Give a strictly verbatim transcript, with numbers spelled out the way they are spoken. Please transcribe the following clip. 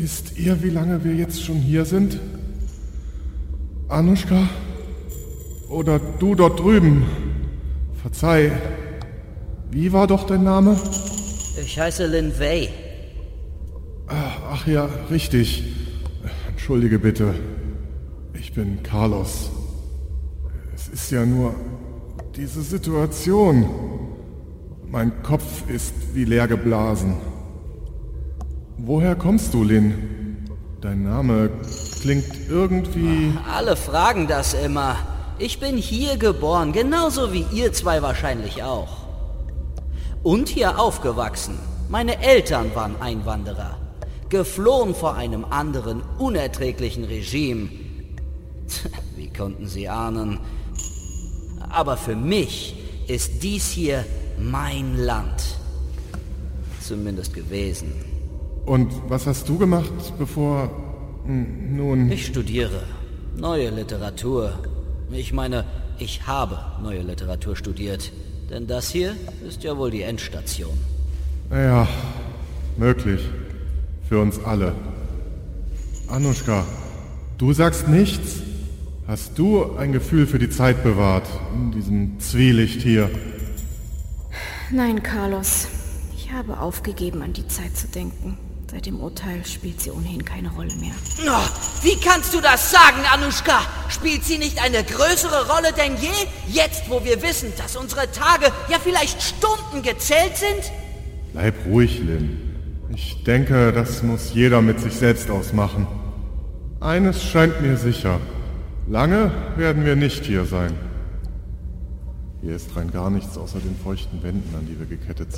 Wisst ihr, wie lange wir jetzt schon hier sind? Anushka? Oder du dort drüben? Verzeih. Wie war doch dein Name? Ich heiße Lin Wei. Ach ja, richtig. Entschuldige bitte. Ich bin Carlos. Es ist ja nur diese Situation. Mein Kopf ist wie leer geblasen. Woher kommst du, Lin? Dein Name klingt irgendwie... Alle fragen das immer. Ich bin hier geboren, genauso wie ihr zwei wahrscheinlich auch. Und hier aufgewachsen. Meine Eltern waren Einwanderer. Geflohen vor einem anderen, unerträglichen Regime. Wie konnten sie ahnen? Aber für mich ist dies hier mein Land. Zumindest gewesen. Und was hast du gemacht, bevor... Nun... Ich studiere neue Literatur. Ich meine, ich habe neue Literatur studiert. Denn das hier ist ja wohl die Endstation. Naja, möglich. Für uns alle. Anushka, du sagst nichts? Hast du ein Gefühl für die Zeit bewahrt, in diesem Zwielicht hier? Nein, Carlos. Ich habe aufgegeben, an die Zeit zu denken. Seit dem Urteil spielt sie ohnehin keine Rolle mehr. Oh, wie kannst du das sagen, Anushka? Spielt sie nicht eine größere Rolle denn je? Jetzt, wo wir wissen, dass unsere Tage, ja vielleicht Stunden gezählt sind? Bleib ruhig, Lin. Ich denke, das muss jeder mit sich selbst ausmachen. Eines scheint mir sicher. Lange werden wir nicht hier sein. Hier ist rein gar nichts außer den feuchten Wänden, an die wir gekettet sind.